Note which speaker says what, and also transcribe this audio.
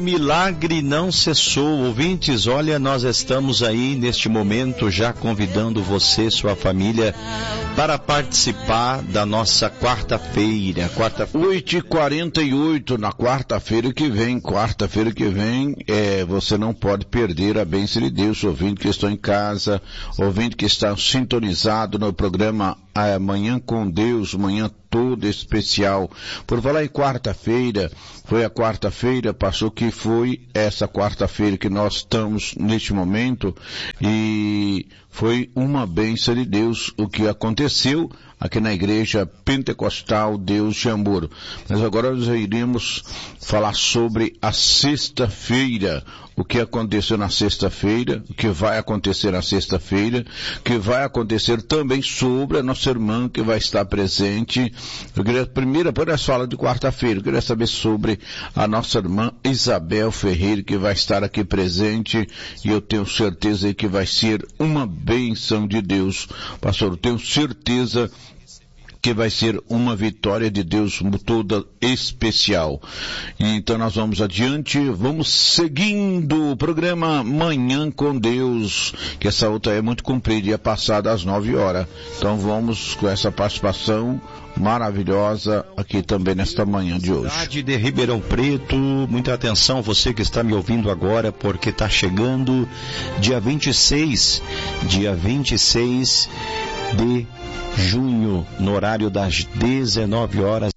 Speaker 1: milagre não cessou. Ouvintes, olha, nós estamos aí neste momento já convidando você, sua família, para participar da nossa quarta-feira.
Speaker 2: 8h48 na quarta-feira que vem. Quarta-feira que vem, você não pode perder a bênção de Deus. Ouvinte que está em casa, ouvinte que está sintonizado no programa Manhã com Deus, manhã toda especial. Por falar em quarta-feira, foi a quarta-feira, passou que foi essa quarta-feira que nós estamos neste momento, e foi uma bênção de Deus o que aconteceu aqui na Igreja Pentecostal Deus de Hamburgo. Mas agora nós iremos falar sobre a sexta-feira, o que aconteceu na sexta-feira, o que vai acontecer na sexta-feira, o que vai acontecer também sobre a nossa irmã que vai estar presente. Eu queria, primeiro, por essa fala de quarta-feira, eu queria saber sobre a nossa irmã Isabel Ferreira, que vai estar aqui presente, e eu tenho certeza que vai ser uma bênção de Deus. Pastor, eu tenho certeza que vai ser uma vitória de Deus toda especial. Então nós vamos adiante, vamos seguindo o programa Manhã com Deus, que essa outra é muito comprida e é passada às 9 horas. Então vamos com essa participação maravilhosa aqui também nesta manhã de hoje.
Speaker 1: Cidade de Ribeirão Preto, muita atenção você que está me ouvindo agora, porque está chegando dia 26 de junho, no horário das 19 horas,